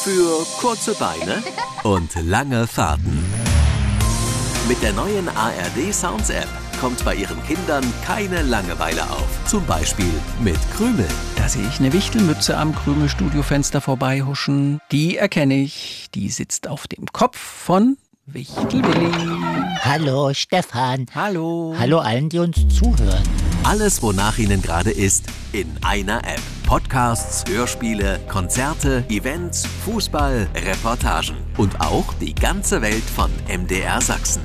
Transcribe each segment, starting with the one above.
für kurze Beine und lange Fahrten. Mit der neuen ARD Sounds App kommt bei Ihren Kindern keine Langeweile auf. Zum Beispiel mit Krümel. Da sehe ich eine Wichtelmütze am Krümel-Studiofenster vorbeihuschen. Die erkenne ich. Die sitzt auf dem Kopf von Wichtelwilli. Hallo Stefan. Hallo. Hallo allen, die uns zuhören. Alles, wonach Ihnen gerade ist, in einer App. Podcasts, Hörspiele, Konzerte, Events, Fußball, Reportagen und auch die ganze Welt von MDR Sachsen.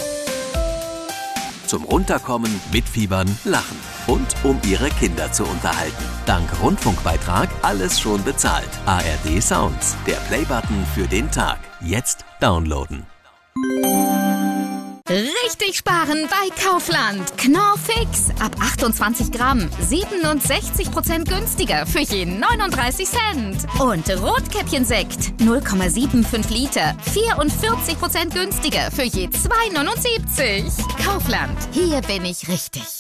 Zum Runterkommen, mitfiebern, lachen und um Ihre Kinder zu unterhalten. Dank Rundfunkbeitrag alles schon bezahlt. ARD Sounds, der Playbutton für den Tag. Jetzt downloaden. Richtig sparen bei Kaufland. Knorr Fix. Ab 28 Gramm. 67% günstiger für je 39 Cent. Und Rotkäppchensekt. 0,75 Liter. 44% günstiger für je 2,79. Kaufland. Hier bin ich richtig.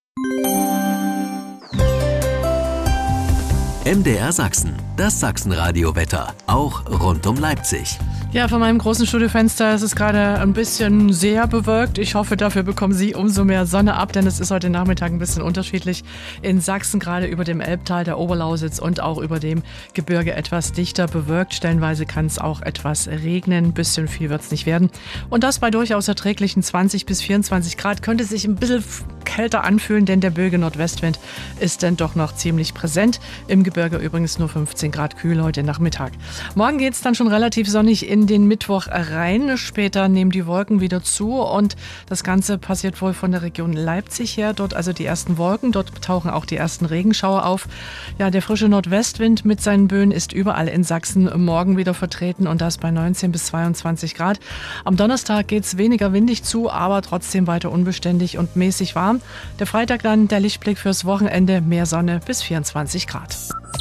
MDR Sachsen. Das Sachsenradio-Wetter. Auch rund um Leipzig. Ja, von meinem großen Studiofenster ist es gerade ein bisschen sehr bewölkt. Ich hoffe, dafür bekommen Sie umso mehr Sonne ab, denn es ist heute Nachmittag ein bisschen unterschiedlich. In Sachsen gerade über dem Elbtal, der Oberlausitz und auch über dem Gebirge etwas dichter bewölkt. Stellenweise kann es auch etwas regnen. Ein bisschen viel wird es nicht werden. Und das bei durchaus erträglichen 20 bis 24 Grad. Könnte sich ein bisschen kälter anfühlen, denn der böige Nordwestwind ist dann doch noch ziemlich präsent. Im Gebirge übrigens nur 15 Grad kühl heute Nachmittag. Morgen geht es dann schon relativ sonnig in den Mittwoch rein. Später nehmen die Wolken wieder zu und das Ganze passiert wohl von der Region Leipzig her. Dort also die ersten Wolken, dort tauchen auch die ersten Regenschauer auf. Ja, der frische Nordwestwind mit seinen Böen ist überall in Sachsen morgen wieder vertreten und das bei 19 bis 22 Grad. Am Donnerstag geht es weniger windig zu, aber trotzdem weiter unbeständig und mäßig warm. Der Freitag dann der Lichtblick fürs Wochenende, mehr Sonne bis 24 Grad.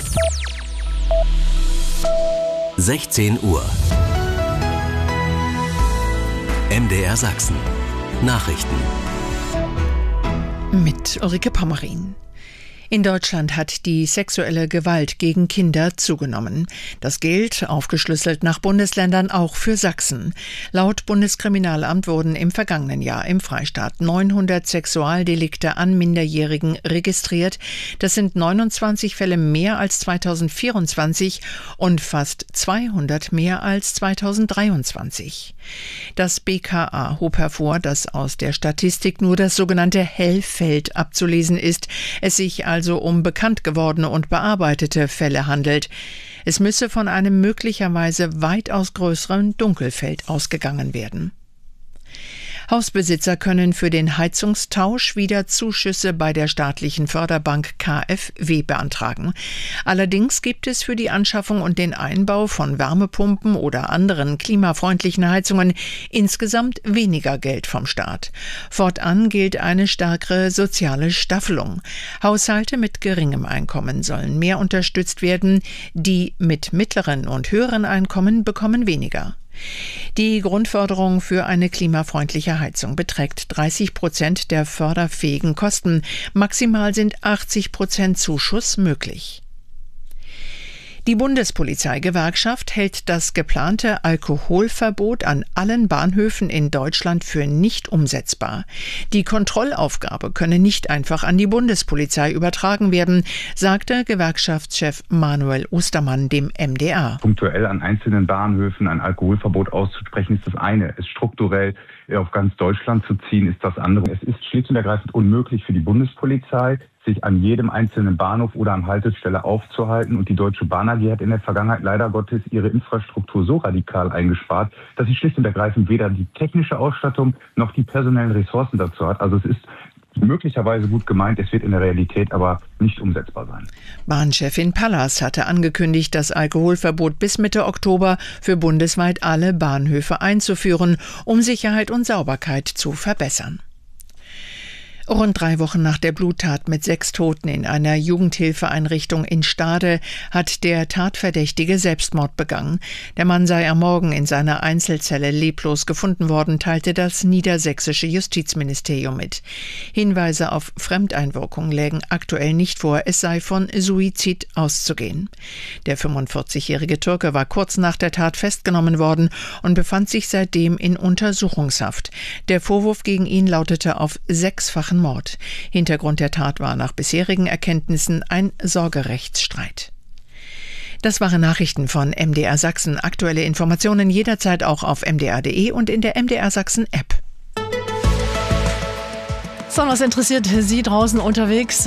16 Uhr. MDR Sachsen. Nachrichten. Mit Ulrike Pommerin. In Deutschland hat die sexuelle Gewalt gegen Kinder zugenommen. Das gilt, aufgeschlüsselt nach Bundesländern, auch für Sachsen. Laut Bundeskriminalamt wurden im vergangenen Jahr im Freistaat 900 Sexualdelikte an Minderjährigen registriert. Das sind 29 Fälle mehr als 2024 und fast 200 mehr als 2023. Das BKA hob hervor, dass aus der Statistik nur das sogenannte Hellfeld abzulesen ist. Es sich also um bekannt gewordene und bearbeitete Fälle handelt. Es müsse von einem möglicherweise weitaus größeren Dunkelfeld ausgegangen werden. Hausbesitzer können für den Heizungstausch wieder Zuschüsse bei der staatlichen Förderbank KfW beantragen. Allerdings gibt es für die Anschaffung und den Einbau von Wärmepumpen oder anderen klimafreundlichen Heizungen insgesamt weniger Geld vom Staat. Fortan gilt eine stärkere soziale Staffelung. Haushalte mit geringem Einkommen sollen mehr unterstützt werden, die mit mittleren und höheren Einkommen bekommen weniger. Die Grundförderung für eine klimafreundliche Heizung beträgt 30% der förderfähigen Kosten. Maximal sind 80% Zuschuss möglich. Die Bundespolizeigewerkschaft hält das geplante Alkoholverbot an allen Bahnhöfen in Deutschland für nicht umsetzbar. Die Kontrollaufgabe könne nicht einfach an die Bundespolizei übertragen werden, sagte Gewerkschaftschef Manuel Ostermann dem MDR. Punktuell an einzelnen Bahnhöfen ein Alkoholverbot auszusprechen, ist das eine. Es strukturell auf ganz Deutschland zu ziehen, ist das andere. Es ist schlicht und ergreifend unmöglich für die Bundespolizei, sich an jedem einzelnen Bahnhof oder an Haltestelle aufzuhalten. Und die Deutsche Bahn AG hat in der Vergangenheit leider Gottes ihre Infrastruktur so radikal eingespart, dass sie schlicht und ergreifend weder die technische Ausstattung noch die personellen Ressourcen dazu hat. Also es ist möglicherweise gut gemeint, es wird in der Realität aber nicht umsetzbar sein. Bahnchefin Pallas hatte angekündigt, das Alkoholverbot bis Mitte Oktober für bundesweit alle Bahnhöfe einzuführen, um Sicherheit und Sauberkeit zu verbessern. Rund 3 Wochen nach der Bluttat mit 6 Toten in einer Jugendhilfeeinrichtung in Stade hat der Tatverdächtige Selbstmord begangen. Der Mann sei am Morgen in seiner Einzelzelle leblos gefunden worden, teilte das niedersächsische Justizministerium mit. Hinweise auf Fremdeinwirkung lägen aktuell nicht vor, es sei von Suizid auszugehen. Der 45-jährige Türke war kurz nach der Tat festgenommen worden und befand sich seitdem in Untersuchungshaft. Der Vorwurf gegen ihn lautete auf 6-fachen Mord. Hintergrund der Tat war nach bisherigen Erkenntnissen ein Sorgerechtsstreit. Das waren Nachrichten von MDR Sachsen. Aktuelle Informationen jederzeit auch auf mdr.de und in der MDR Sachsen App. So, was interessiert Sie draußen unterwegs?